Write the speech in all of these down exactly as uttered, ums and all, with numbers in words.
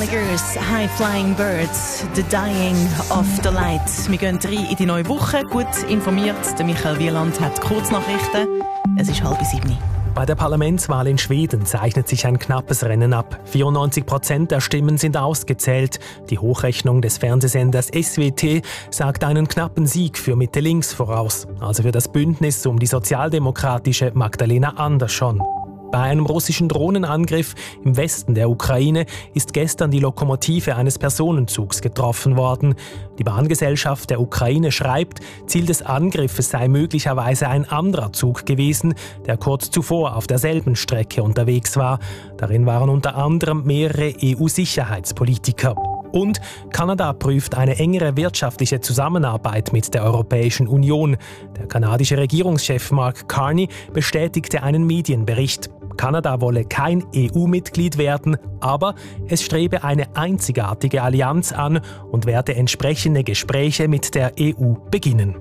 Tigers, High Flying Birds, The Dying of the Light. Wir gehen rein in die neue Woche, gut informiert. Der Michael Wieland hat Kurznachrichten. Es ist halb sieben. Bei der Parlamentswahl in Schweden zeichnet sich ein knappes Rennen ab. vierundneunzig Prozent der Stimmen sind ausgezählt. Die Hochrechnung des Fernsehsenders S W T sagt einen knappen Sieg für Mitte-Links voraus, also für das Bündnis um die sozialdemokratische Magdalena Andersson. Bei einem russischen Drohnenangriff im Westen der Ukraine ist gestern die Lokomotive eines Personenzugs getroffen worden. Die Bahngesellschaft der Ukraine schreibt, Ziel des Angriffes sei möglicherweise ein anderer Zug gewesen, der kurz zuvor auf derselben Strecke unterwegs war. Darin waren unter anderem mehrere E U-Sicherheitspolitiker. Und Kanada prüft eine engere wirtschaftliche Zusammenarbeit mit der Europäischen Union. Der kanadische Regierungschef Mark Carney bestätigte einen Medienbericht. Kanada wolle kein E U-Mitglied werden, aber es strebe eine einzigartige Allianz an und werde entsprechende Gespräche mit der E U beginnen.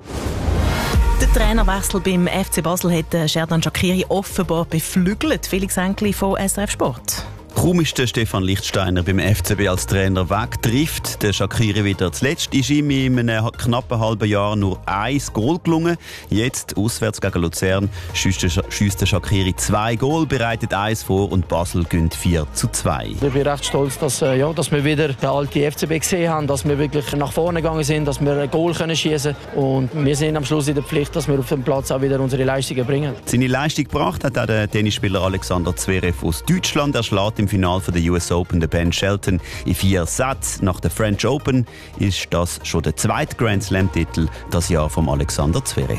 Der Trainerwechsel beim F C Basel hat Xherdan Shaqiri offenbar beflügelt. Felix Enkli von S R F Sport. Kaum ist der Stefan Lichtsteiner beim F C B als Trainer weg, trifft der Shaqiri wieder. Zuletzt ist ihm in einem knappen halben Jahr nur ein Goal gelungen. Jetzt, auswärts gegen Luzern, schiesst der Shaqiri zwei Goal, bereitet eins vor und Basel gewinnt vier zu zwei. Ich bin recht stolz, dass, ja, dass wir wieder den alten F C B gesehen haben, dass wir wirklich nach vorne gegangen sind, dass wir ein Goal schießen können. Und wir sind am Schluss in der Pflicht, dass wir auf dem Platz auch wieder unsere Leistungen bringen. Seine Leistung gebracht hat auch der Tennisspieler Alexander Zverev aus Deutschland. Er schlägt im Finale der U S Open den Ben Shelton in vier Sätzen. Nach der French Open ist das schon der zweite Grand Slam-Titel das Jahr von Alexander Zverev.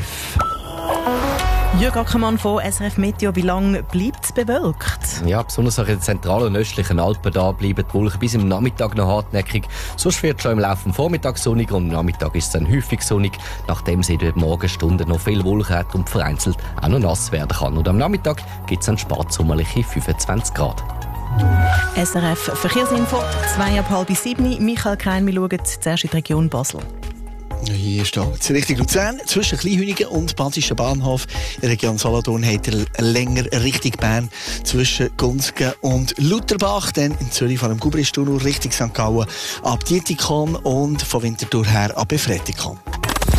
Jürg Ackermann von S R F Meteo, wie lange bleibt es bewölkt? Ja, besonders in den zentralen und östlichen Alpen da bleiben die Wolken bis im Nachmittag noch hartnäckig. Sonst wird es schon im Laufe des Vormittags sonnig und am Nachmittag ist es dann häufig sonnig, nachdem es in den Morgenstunden noch viel Wolken hat und vereinzelt auch noch nass werden kann. Und am Nachmittag gibt es dann sparsommerliche fünfundzwanzig Grad. S R F Verkehrsinfo, zwei ab halb sieben. Michael Krein, wir schauen zuerst in die Region Basel. Hier steht es Richtung Luzern, zwischen Kleinhünigen und Badischen Bahnhof. In der Region Solothurn hat er länger Richtung Bern, zwischen Gunzgen und Lutherbach. Dann in Zürich von dem Gubristunnel Richtung Sankt Gallen ab Dietikon und von Winterthur her ab Befretikon.